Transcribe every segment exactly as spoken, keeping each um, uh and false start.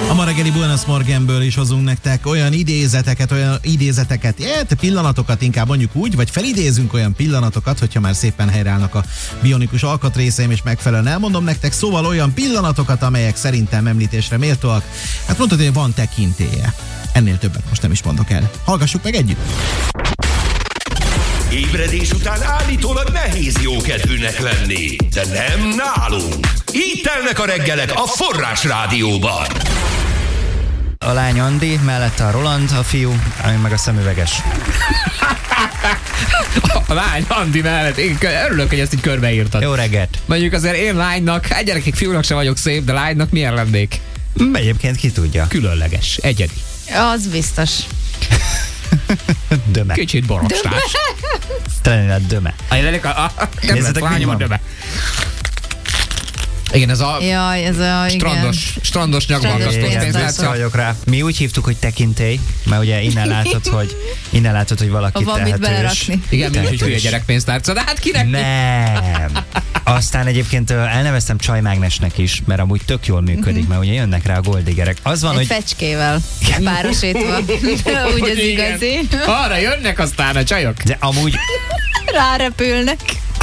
A ma reggeli Buenos Morgenből is hozunk nektek olyan idézeteket, olyan idézeteket, hát pillanatokat inkább mondjuk úgy, vagy felidézünk olyan pillanatokat, hogyha már szépen helyreállnak a bionikus alkatrészeim, és megfelelően elmondom nektek, szóval olyan pillanatokat, amelyek szerintem említésre méltóak. Hát mondhatod, hogy van tekintélye. Ennél többet most nem is mondok el. Hallgassuk meg együtt! Ébredés után állítólag nehéz jókedvűnek lenni, de nem nálunk. Így telnek a reggelek a Forrás Rádióban. A lány Andi, mellette a Roland, a fiú, ami meg a szemüveges. A lány Andi mellett. Én örülök, hogy ezt így körbeírtad. Jó reggelt. Mondjuk azért én lánynak, egy gyerekek fiúnak sem vagyok szép, de lánynak milyen lennék? Egyébként ki tudja. Különleges, egyedi. Az biztos. Döme. Kicsit borostás. Talán a döme. A jelenleg a, a Nézzetek, mi lányom a van. döme. Igen, ez a Jaj, ez a... strandos, strandos nyakbalkasztós Strandos Igen, pénztárca. pénztárca. vagyok rá. Mi úgy hívtuk, hogy tekintély, mert ugye innen látod, hogy, innen látod, hogy valaki Ha van mit tehetős. belerakni. Igen, mi is, hogy hülye Tehetős. gyerekpénztárca, de hát kinek? Nem. Aztán egyébként ö, elneveztem csajmágnesnek is, mert amúgy tök jól működik, mert ugye jönnek rá a goldigerek. Az van, Egy hogy fecskével párosítva. Úgy az Igen. igazi. Arra jönnek aztán a csajok. de amúgy Rárepülnek.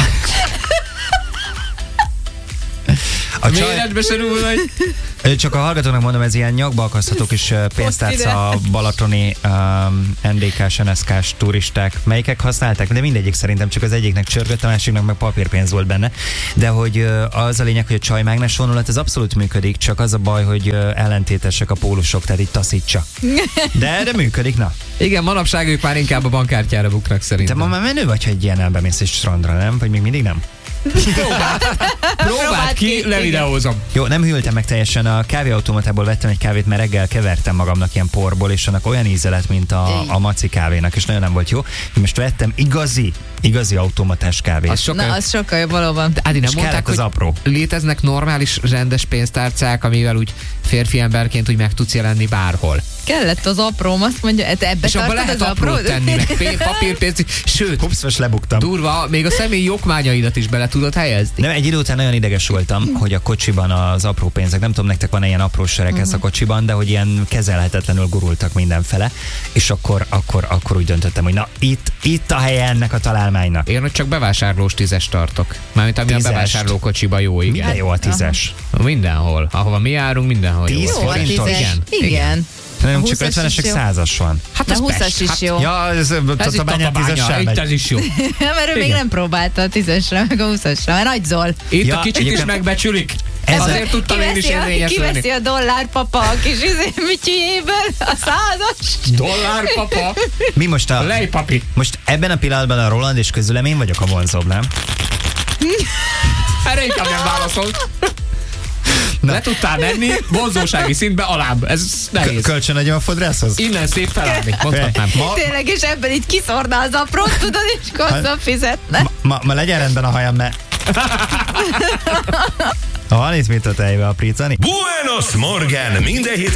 a csaj, Méretbe se rúl, hogy... Ö, Csak a hallgatónak mondom, ez ilyen nyakba akaszthatók és ö, pénztárca balatoni um, en dé ká-s, en es ká-s turisták. Melyikek használták? De mindegyik szerintem, csak az egyiknek csörgött, a másiknak meg papírpénz volt benne. De hogy ö, az a lényeg, hogy a csajmágnes vonulat, ez abszolút működik, csak az a baj, hogy ö, ellentétesek a pólusok, tehát így taszítsa. De, de működik, na. Igen, manapság ők már inkább a bankkártyára buknak Te szerintem. ma már menő vagy, hogy ilyen elbemész és strandra, nem? Vagy még mindig nem? Próbáld ki, levideózom. Jó, nem hűltem meg teljesen, a kávéautomatából vettem egy kávét, mert reggel kevertem magamnak ilyen porból, és annak olyan íze lett, mint a, a maci kávénak, és nagyon nem volt jó. Most vettem igazi, igazi automatás kávét. Az sokkal... Na, az sokkal jobb valóban. De Ádi, nem És mondták, kellett hogy az apró. léteznek normális, rendes pénztárcák, amivel úgy férfi emberként úgy meg tudsz jelenni bárhol. Kellett az apróm, azt mondja, te ebbe És abban tartod lehet az aprót aprót? tenni, meg pé- papírpénz, sőt, Ups, most lebuktam. durva, még a személyi okmányaidat is bele tudod helyezni. Nem, egy idő után nagyon ideges voltam, hogy a kocsiban az apró pénzek, nem tudom, nektek van-e ilyen apró serekesz a kocsiban, de hogy ilyen kezelhetetlenül gurultak mindenfele, és akkor, akkor, akkor úgy döntöttem, hogy na, itt, itt a helye ennek a találmánynak. Én hogy csak bevásárlós tízes tartok. Mármint ami a Tízest. bevásárlókocsiba jó, igen. Minden jó a tízes. Mindenhol. Ahova mi járunk, mindenhol jó. Tíz Jó, a forintos? tízes. Igen. Igen. Nem, A csak húszas ötvenesek is jó. százas van. Hát De az húszas Pest. is Hát jó. Ja, ez Ez itt Tatabányán tízessel Tatabánya, itt megy. ez is jó. Mert ő még Igen. nem próbálta a tízesre, meg a húszasra, mert nagy Zol. Itt Ja, a kicsit is egyébként- megbecsülik. Ez- Azért tudtam én is Kiveszi a, érvényesülni. kiveszi a dollárpapa a kis izé, műtyűjéből a százas. Dollárpapa, Mi most a... lejpapi. Most ebben a pillanatban a Roland és közülem én vagyok a vonzóbb, nem? Erre inkább nem válaszol. Le tudtál menni vonzósági szintbe alább. Ez nehéz. Kölcsön adjam a fodrászhoz? Innen szép felállni, mondhatnám. Ma, Tényleg, és ebben így kiszórna az aprót, tudod, és hozzá fizetne. ma, ma, ma legyen rendben a hajam, mert... Van itt mit a tejbe aprítani? Buenos Morgen! Minden hét